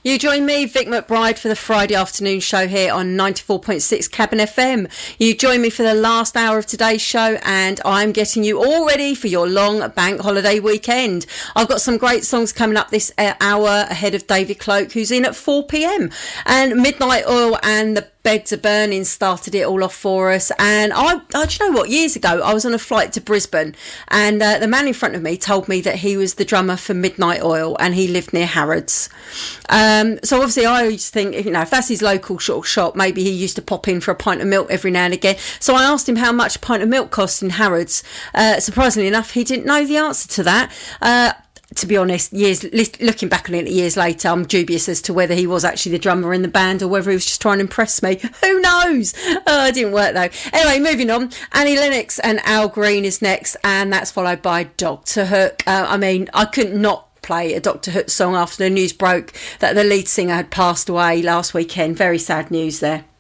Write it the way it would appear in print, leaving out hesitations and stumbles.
You join me, Vic McBride, for the Friday afternoon show here on 94.6 Cabin FM. You join me for the last hour of today's show, and I'm getting you all ready for your long bank holiday weekend. I've got some great songs coming up this hour ahead of David Cloak, who's in at 4 p.m. And Midnight Oil and the Beds Are Burning started it all off for us. And do you know what? Years ago, I was on a flight to Brisbane, and the man in front of me told me that he was the drummer for Midnight Oil and he lived near Harrods. So obviously I used to think, if that's his local sort of shop, maybe he used to pop in for a pint of milk every now and again. So I asked him how much a pint of milk cost in Harrods. Surprisingly enough, he didn't know the answer to that. To be honest, looking back on it years later, I'm dubious as to whether he was actually the drummer in the band or whether he was just trying to impress me. Who knows? It didn't work though. Anyway, moving on. Annie Lennox and Al Green is next, and that's followed by Dr. Hook. I couldn't not play a Dr. Hook song after the news broke that the lead singer had passed away last weekend. Very sad news there.